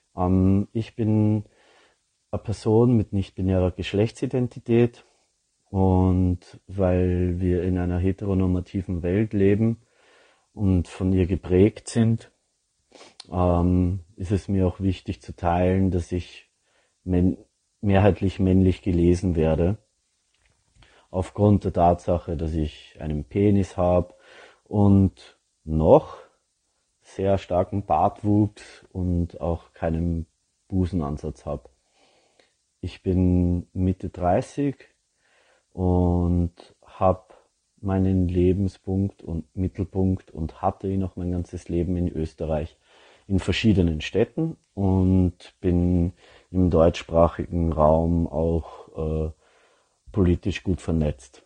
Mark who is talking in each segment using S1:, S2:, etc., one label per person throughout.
S1: Ich bin eine Person mit nicht-binärer Geschlechtsidentität und weil wir in einer heteronormativen Welt leben und von ihr geprägt sind, ist es mir auch wichtig zu teilen, dass ich men mehrheitlich männlich gelesen werde, aufgrund der Tatsache, dass ich einen Penis habe und noch sehr starken Bartwuchs und auch keinen Busenansatz habe. Ich bin Mitte 30 und habe meinen Lebenspunkt und Mittelpunkt und hatte ihn auch mein ganzes Leben in Österreich in verschiedenen Städten und bin im deutschsprachigen Raum auch politisch gut vernetzt.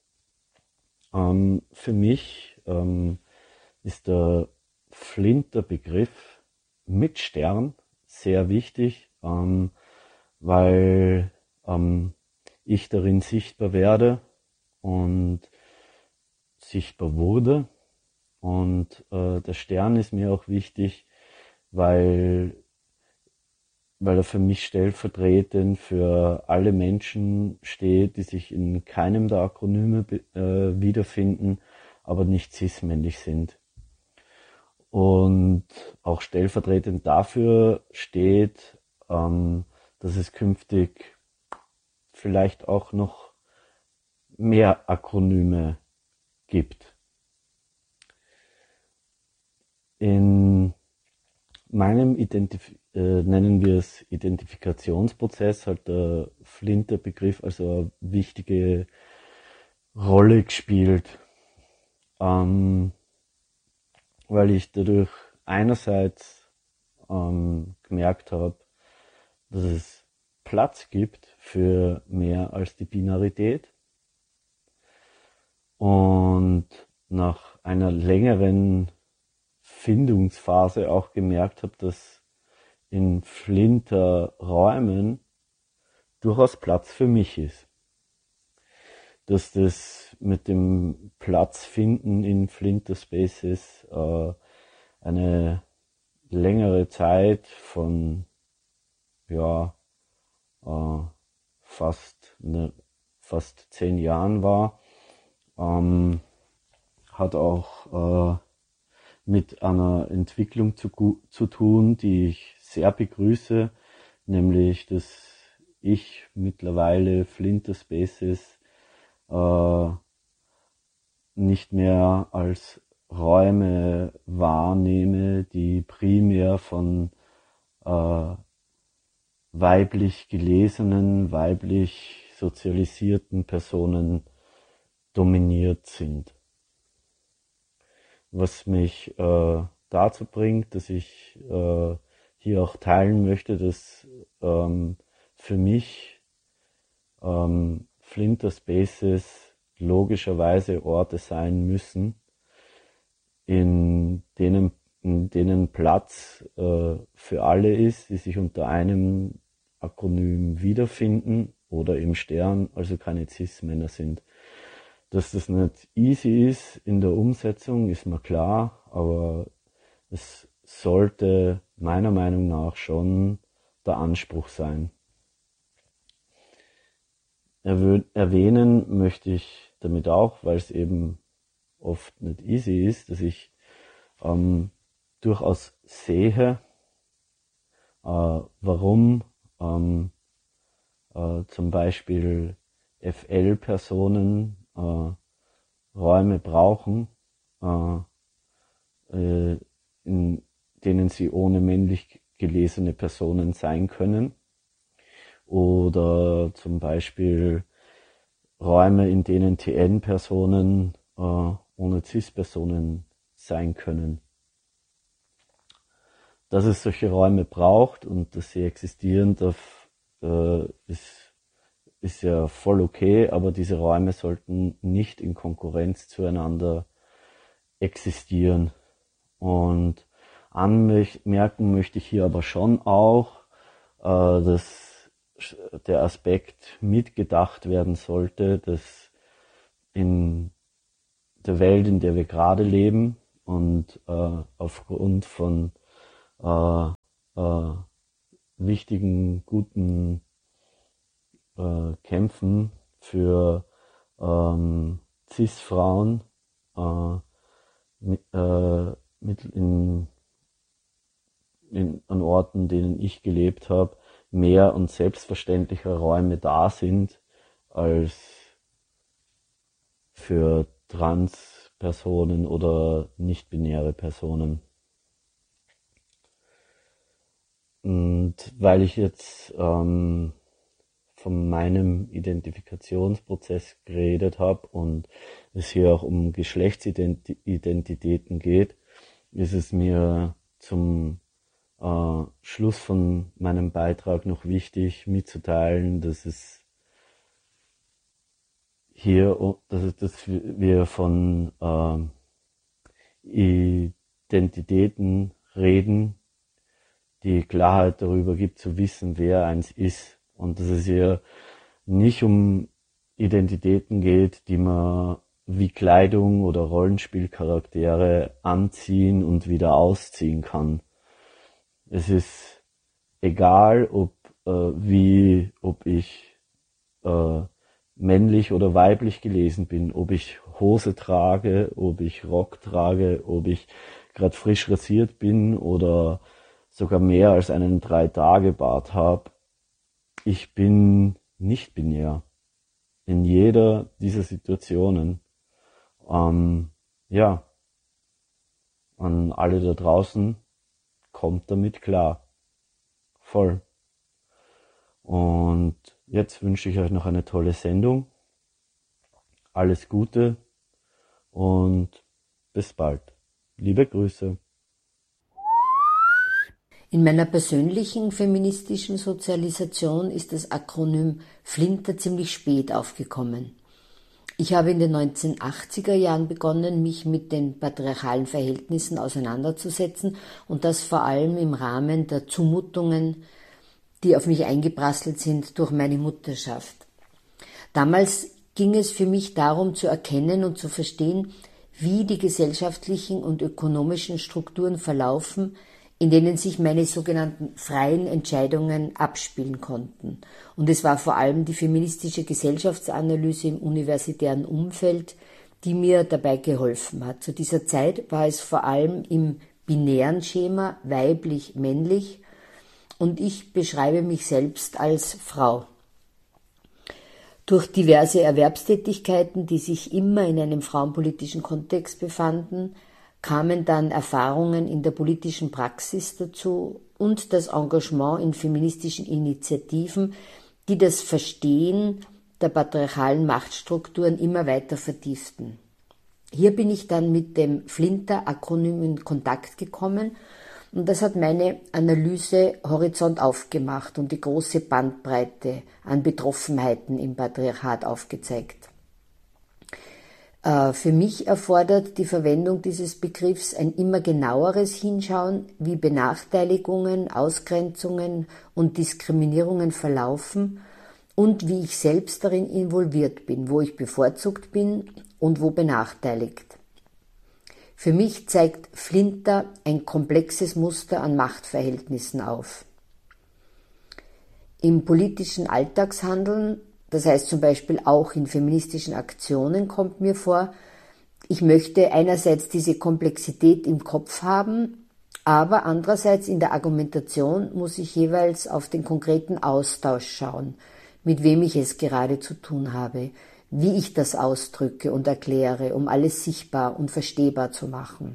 S1: Für mich ist der Flinter-Begriff mit Stern sehr wichtig, weil ich darin sichtbar werde und sichtbar wurde. Und der Stern ist mir auch wichtig, weil, weil er für mich stellvertretend für alle Menschen steht, die sich in keinem der Akronyme wiederfinden, aber nicht cis-männlich sind. Und auch stellvertretend dafür steht, dass es künftig vielleicht auch noch mehr Akronyme gibt. In meinem nennen wir es Identifikationsprozess, hat der Flinter-Begriff also eine wichtige Rolle gespielt, weil ich dadurch einerseits gemerkt habe, dass es Platz gibt für mehr als die Binarität und nach einer längeren Findungsphase auch gemerkt habe, dass in Flinter-Räumen durchaus Platz für mich ist. Dass das mit dem Platz finden in Flinter-Spaces eine längere Zeit von ja äh, fast 10 Jahren war, hat auch mit einer Entwicklung zu tun, die ich sehr begrüße, nämlich dass ich mittlerweile Flinter Spaces äh, nicht mehr als Räume wahrnehme, die primär von äh, weiblich gelesenen, weiblich sozialisierten Personen dominiert sind. Was mich dazu bringt, dass ich hier auch teilen möchte, dass für mich Flinter Spaces logischerweise Orte sein müssen, in denen Platz für alle ist, die sich unter einem Akronym wiederfinden oder im Stern, also keine Cis-Männer sind. Dass das nicht easy ist in der Umsetzung, ist mir klar, aber es sollte meiner Meinung nach schon der Anspruch sein. Erwähnen möchte ich damit auch, weil es eben oft nicht easy ist, dass ich durchaus sehe, warum zum Beispiel FL-Personen Räume brauchen, in denen sie ohne männlich gelesene Personen sein können. Oder zum Beispiel Räume, in denen TN-Personen ohne Cis-Personen sein können. Dass es solche Räume braucht und dass sie existieren, ist ja voll okay, aber diese Räume sollten nicht in Konkurrenz zueinander existieren. Und anmerken möchte ich hier aber schon auch, dass der Aspekt mitgedacht werden sollte, dass in der Welt, in der wir gerade leben und aufgrund von wichtigen, guten Kämpfen für Cis-Frauen mit, an Orten, in denen ich gelebt habe, mehr und selbstverständlicher Räume da sind als für Trans-Personen oder nicht-binäre Personen. Und weil ich jetzt von meinem Identifikationsprozess geredet habe und es hier auch um Geschlechtsidentitäten geht, ist es mir zum Schluss von meinem Beitrag noch wichtig mitzuteilen, dass wir von Identitäten reden, die Klarheit darüber gibt, zu wissen, wer eins ist. Und dass es hier nicht um Identitäten geht, die man wie Kleidung oder Rollenspielcharaktere anziehen und wieder ausziehen kann. Es ist egal, ob ich männlich oder weiblich gelesen bin, ob ich Hose trage, ob ich Rock trage, ob ich gerade frisch rasiert bin oder sogar mehr als einen 3-Tage-Bart habe. Ich bin nicht binär. In jeder dieser Situationen. Ja, an alle da draußen, kommt damit klar. Voll. Und jetzt wünsche ich euch noch eine tolle Sendung. Alles Gute und bis bald. Liebe Grüße.
S2: In meiner persönlichen feministischen Sozialisation ist das Akronym Flinter ziemlich spät aufgekommen. Ich habe in den 1980er Jahren begonnen, mich mit den patriarchalen Verhältnissen auseinanderzusetzen und das vor allem im Rahmen der Zumutungen, die auf mich eingeprasselt sind durch meine Mutterschaft. Damals ging es für mich darum zu erkennen und zu verstehen, wie die gesellschaftlichen und ökonomischen Strukturen verlaufen, in denen sich meine sogenannten freien Entscheidungen abspielen konnten. Und es war vor allem die feministische Gesellschaftsanalyse im universitären Umfeld, die mir dabei geholfen hat. Zu dieser Zeit war es vor allem im binären Schema weiblich-männlich und ich beschreibe mich selbst als Frau. Durch diverse Erwerbstätigkeiten, die sich immer in einem frauenpolitischen Kontext befanden, kamen dann Erfahrungen in der politischen Praxis dazu und das Engagement in feministischen Initiativen, die das Verstehen der patriarchalen Machtstrukturen immer weiter vertieften. Hier bin ich dann mit dem Flinter-Akronym in Kontakt gekommen und das hat meine Analyse-Horizont aufgemacht und die große Bandbreite an Betroffenheiten im Patriarchat aufgezeigt. Für mich erfordert die Verwendung dieses Begriffs ein immer genaueres Hinschauen, wie Benachteiligungen, Ausgrenzungen und Diskriminierungen verlaufen und wie ich selbst darin involviert bin, wo ich bevorzugt bin und wo benachteiligt. Für mich zeigt Flinter ein komplexes Muster an Machtverhältnissen auf. Im politischen Alltagshandeln, das heißt zum Beispiel auch in feministischen Aktionen, kommt mir vor, ich möchte einerseits diese Komplexität im Kopf haben, aber andererseits in der Argumentation muss ich jeweils auf den konkreten Austausch schauen, mit wem ich es gerade zu tun habe, wie ich das ausdrücke und erkläre, um alles sichtbar und verstehbar zu machen.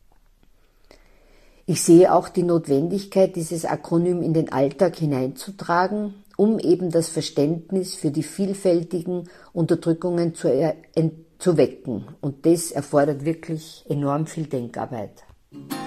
S2: Ich sehe auch die Notwendigkeit, dieses Akronym in den Alltag hineinzutragen, um eben das Verständnis für die vielfältigen Unterdrückungen zu wecken. Und das erfordert wirklich enorm viel Denkarbeit.